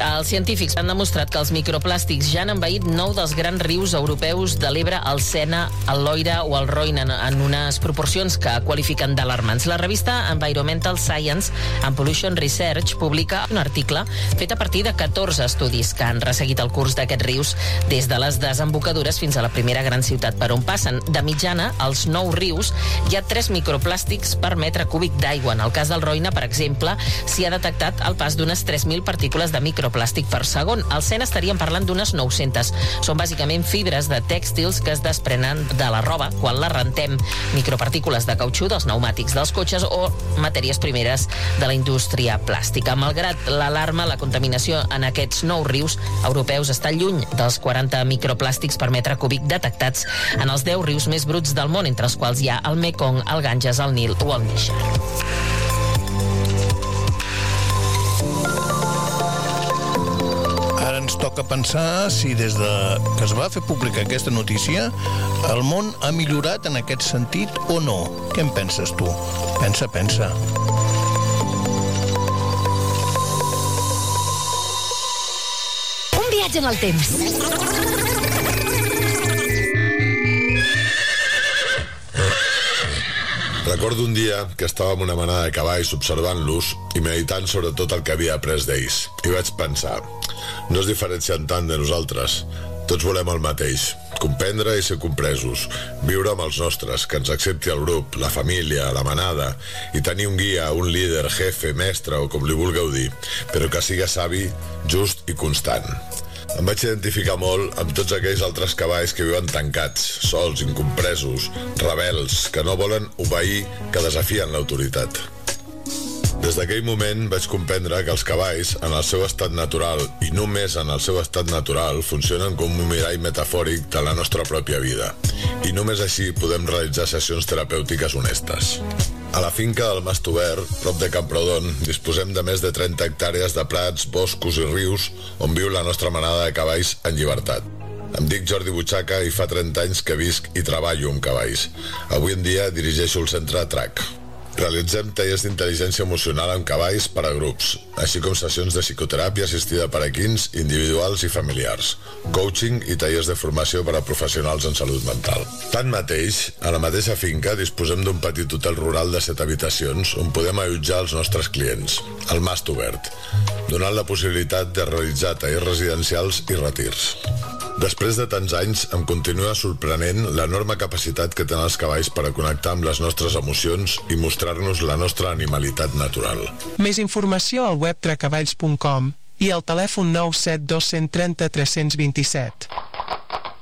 Els científics han demostrat que els microplàstics ja han envaït 9 dels grans rius europeus de l'Ebre, el Sena, el Loira o el Roine en unes proporcions que qualifiquen d'alarmants. La revista Environmental Science and Pollution Research publica un article fet a partir de 14 estudis que han resseguit el curs d'aquests rius des de les desembocadures fins a la primera gran ciutat per on passen. De mitjana, als 9 rius hi ha 3 microplàstics per metre cúbic d'aigua. En el cas del Roine, per exemple, s'hi ha detectat el pas d'unes 3.000 partícules de microplàstic per segon. Al Sena estaríem parlant d'unes 900. Són bàsicament fibres de tèxtils que es desprenen de la roba quan la rentem, micropartícules de cautxú dels pneumàtics dels cotxes o matèries primeres de la indústria plàstica. Malgrat l'alarma, la contaminació en aquests 9 rius europeus està lluny dels 40 microplàstics per metre cúbic detectats en els 10 rius més bruts del món, entre els quals hi ha el Mekong, el Ganges, el Nil o el Níger. Ara ens toca pensar si des de que es va fer pública aquesta notícia el món ha millorat en aquest sentit o no. Què en penses tu? Pensa. Un viatge en el temps. Recordo un dia que estava amb una manada de cavalls observant-los i meditant sobre tot el que havia après d'ells. I vaig pensar, no es diferencien tant de nosaltres. Tots volem el mateix, comprendre i ser compresos, viure amb els nostres, que ens accepti el grup, la família, la manada, i tenir un guia, un líder, jefe, mestre o com li vulgueu dir, però que siga savi, just i constant. Em vaig identificar molt amb tots aquells altres cavalls que viuen tancats, sols, incompresos, rebels, que no volen obeir, que desafien l'autoritat. Des d'aquell moment vaig comprendre que els cavalls, en el seu estat natural i només en el seu estat natural, funcionen com un mirall metafòric de la nostra pròpia vida. I només així podem realitzar sessions terapèutiques honestes. A la finca del Mastover, prop de Camprodon, disposem de més de 30 hectàrees de prats, boscos i rius on viu la nostra manada de cavalls en llibertat. Em dic Jordi Butxaca i fa 30 anys que visc i treballo amb cavalls. Avui en dia dirigeixo el centre TRAC. Realitzem tallers d'intel·ligència emocional amb cavalls per a grups, així com sessions de psicoteràpia assistida per equips individuals i familiars, coaching i tallers de formació per a professionals en salut mental. Tanmateix, a la mateixa finca disposem d'un petit hotel rural de 7 habitacions on podem allotjar els nostres clients, el Mastobert, donant la possibilitat de realitzar tallers residencials i retirs. Després de tants anys, em continua sorprenent l'enorme capacitat que tenen els cavalls per a connectar amb les nostres emocions i mostrar-nos la nostra animalitat natural. Més informació al web tracavalls.com i al telèfon 97230 327.